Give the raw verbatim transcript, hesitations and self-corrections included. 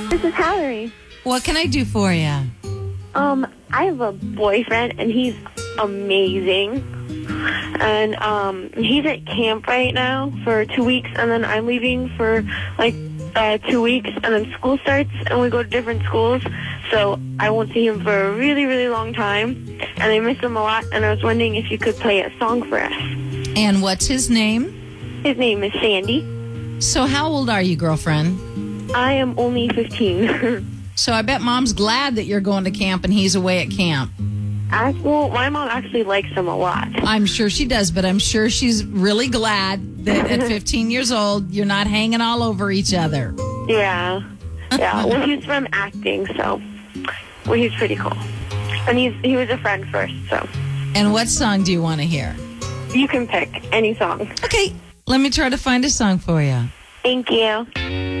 This is Hallery. What can I do for you? Um, I have a boyfriend, and he's amazing. And um, he's at camp right now for two weeks, and then I'm leaving for like uh, two weeks, and then school starts, and we go to different schools. So I won't see him for a really, really long time, and I miss him a lot. And I was wondering if you could play a song for us. And what's his name? His name is Sandy. So how old are you, girlfriend? I am only fifteen. So I bet Mom's glad that you're going to camp and he's away at camp. I, well, my mom actually likes him a lot. I'm sure she does, but I'm sure she's really glad that at fifteen years old, you're not hanging all over each other. Yeah. Yeah. Well, he's from acting, so well, he's pretty cool. And he's he was a friend first, so. And what song do you want to hear? You can pick any song. Okay, let me try to find a song for you. Thank you.